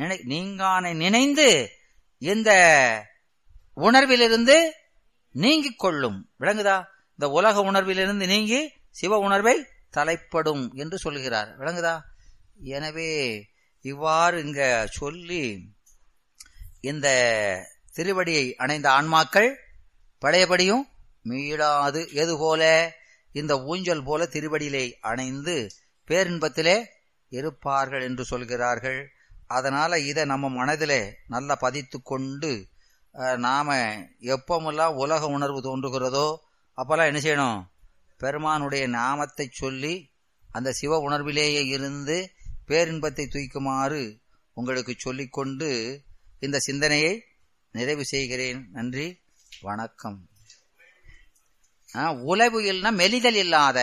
நீங்கானை நினைந்து இந்த உணர்விலிருந்து நீங்கிக் கொள்ளும். விளங்குதா? இந்த உலக உணர்விலிருந்து நீங்கி சிவ உணர்வை தலைப்படும் என்று சொல்கிறார். விளங்குதா? எனவே இவ்வாறு இங்க சொல்லி இந்த திருவடியை அணைந்த ஆன்மாக்கள் பழையபடியும் மீளாது எதுபோல இந்த ஊஞ்சல் போல திருவடியிலே அணைந்து பேரின்பத்திலே இருப்பார்கள் என்று சொல்கிறார்கள். அதனால இதை நம்ம மனதிலே நல்லா பதித்து கொண்டு நாம எப்பமெல்லாம் உலக உணர்வு தோன்றுகிறதோ அப்பெல்லாம் என்ன செய்யணும்? பெருமானுடைய நாமத்தை சொல்லி அந்த சிவ உணர்விலேயே இருந்து பேரின்பத்தை தூக்குமாறு உங்களுக்கு சொல்லிக்கொண்டு இந்த சிந்தனையை நிறைவு செய்கிறேன். நன்றி, வணக்கம். உலவு இல்லைன்னா மெலிதல்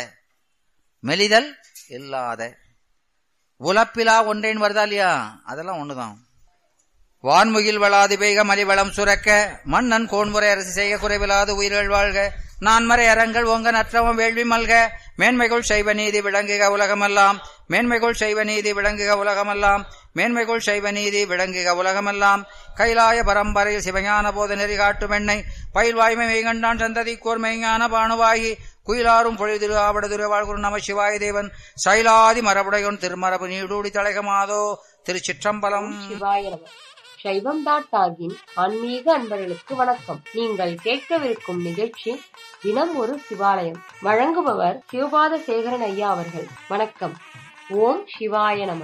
இல்லாத உலப்பிலா ஒன்றேன்னு வருதா இல்லையா? அதெல்லாம் ஒண்ணுதான். வான்முகில் வளாது பெய்க மலிவளம் சுரக்க மன்னன் கோன்முறை அரசு செய்ய குறைவிலாது உயிர்கள் வாழ்க நான்மறை அறங்கள் ஓங்க நற்றவம் வேள்வி மல்க மேன்மைகள் செய்வ நீதி விளங்குக உலகமெல்லாம் மேன்மைகள் செய்வ நீதி விளங்குக உலகமெல்லாம் மேன்மைகள் செய்வ நீதி விளங்குக உலகமெல்லாம் கைலாய பரம்பரையில் சிவஞான போத நெறி காட்டும் எண்ணை பயில்வாய்மை மெய்கண்டான் சந்ததி கோர் மெய்ஞான பானுவாகி குயிலாரும் பொழிதிரு ஆவடதுரை வாழ்குரு நம சிவாய தேவன் சைலாதி மரபுடையோன் திருமரபு நீடூடி தலைகமாதோ. திருச்சிற்றம்பலம். சைவம்.org ஆன்மீக அன்பர்களுக்கு வணக்கம். நீங்கள் கேட்கவிருக்கும் நிகழ்ச்சி தினம் ஒரு சிவாலயம். வழங்குபவர் சிவபாத சேகரன் ஐயா அவர்கள். வணக்கம். ஓம் சிவாய நம.